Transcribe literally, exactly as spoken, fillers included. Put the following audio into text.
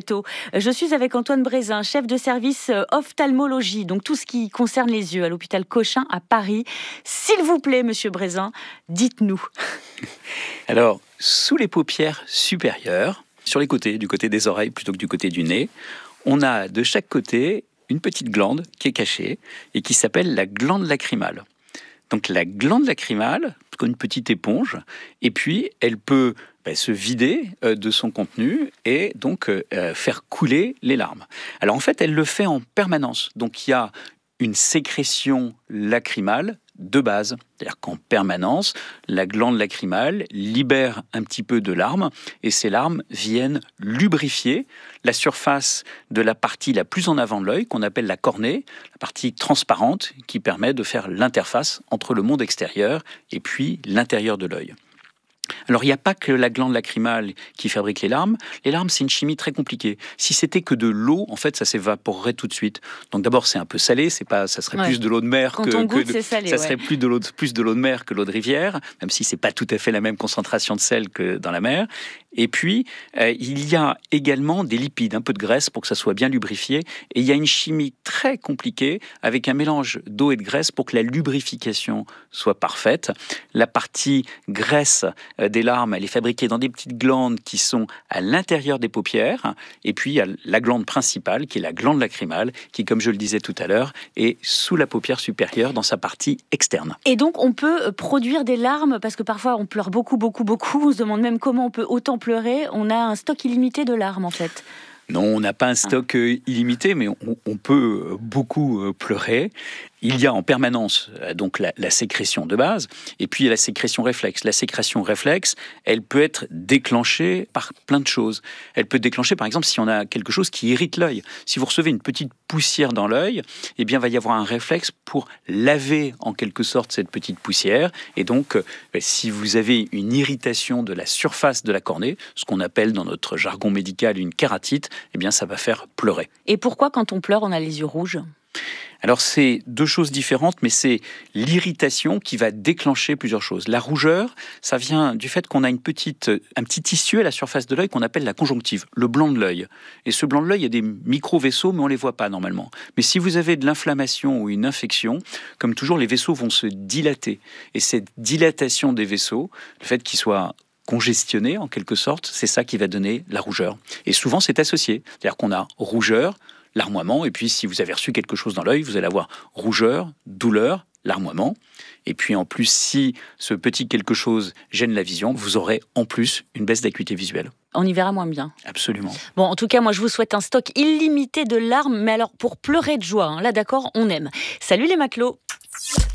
plateau. Je suis avec Antoine Brézin, chef de service ophtalmologie, donc tout ce qui concerne les yeux à l'hôpital Cochin à Paris. S'il vous plaît, monsieur Brézin, dites-nous. Alors, sous les paupières supérieures, sur les côtés, du côté des oreilles plutôt que du côté du nez, on a de chaque côté une petite glande qui est cachée et qui s'appelle la glande lacrymale. Donc la glande lacrymale, comme une petite éponge, et puis elle peut bah, se vider euh, de son contenu et donc euh, faire couler les larmes. Alors en fait, elle le fait en permanence. Donc il y a une sécrétion lacrymale de base. C'est-à-dire qu'en permanence, la glande lacrymale libère un petit peu de larmes et ces larmes viennent lubrifier la surface de la partie la plus en avant de l'œil, qu'on appelle la cornée, la partie transparente qui permet de faire l'interface entre le monde extérieur et puis l'intérieur de l'œil. Alors, il n'y a pas que la glande lacrymale qui fabrique les larmes. Les larmes, c'est une chimie très compliquée. Si c'était que de l'eau, en fait, ça s'évaporerait tout de suite. Donc, d'abord, c'est un peu salé. C'est pas, ça serait ouais. plus de l'eau de mer Quand que, on goûte, que de, c'est salé, ça ouais. serait plus de l'eau de, plus de l'eau de mer que l'eau de rivière, même si c'est pas tout à fait la même concentration de sel que dans la mer. Et puis, euh, il y a également des lipides, un peu de graisse pour que ça soit bien lubrifié. Et il y a une chimie très compliquée avec un mélange d'eau et de graisse pour que la lubrification soit parfaite. La partie graisse euh, des larmes, elle est fabriquée dans des petites glandes qui sont à l'intérieur des paupières. Et puis, il y a la glande principale, qui est la glande lacrymale, qui, comme je le disais tout à l'heure, est sous la paupière supérieure dans sa partie externe. Et donc, on peut produire des larmes, parce que parfois, on pleure beaucoup, beaucoup, beaucoup. On se demande même comment on peut autant pleurer. On a un stock illimité de larmes, en fait. Non, on n'a pas un stock ah. illimité, mais on, on peut beaucoup pleurer. Il y a en permanence donc la, la sécrétion de base, et puis il y a la sécrétion réflexe. La sécrétion réflexe, elle peut être déclenchée par plein de choses. Elle peut être déclenchée, par exemple, si on a quelque chose qui irrite l'œil. Si vous recevez une petite poussière dans l'œil, eh bien, il va y avoir un réflexe pour laver en quelque sorte cette petite poussière. Et donc, euh, si vous avez une irritation de la surface de la cornée, ce qu'on appelle dans notre jargon médical une kératite, eh bien, ça va faire pleurer. Et pourquoi, quand on pleure, on a les yeux rouges ? Alors, c'est deux choses différentes, mais c'est l'irritation qui va déclencher plusieurs choses. La rougeur, ça vient du fait qu'on a une petite, un petit tissu à la surface de l'œil qu'on appelle la conjonctive, le blanc de l'œil. Et ce blanc de l'œil, il y a des micro-vaisseaux, mais on ne les voit pas normalement. Mais si vous avez de l'inflammation ou une infection, comme toujours, les vaisseaux vont se dilater. Et cette dilatation des vaisseaux, le fait qu'ils soient congestionnés, en quelque sorte, c'est ça qui va donner la rougeur. Et souvent, c'est associé. C'est-à-dire qu'on a rougeur, larmoiement, et puis si vous avez reçu quelque chose dans l'œil, vous allez avoir rougeur, douleur, larmoiement. Et puis en plus, si ce petit quelque chose gêne la vision, vous aurez en plus une baisse d'acuité visuelle. On y verra moins bien. Absolument. Bon, en tout cas, moi, je vous souhaite un stock illimité de larmes, mais alors pour pleurer de joie, hein, là, d'accord, on aime. Salut les matelots.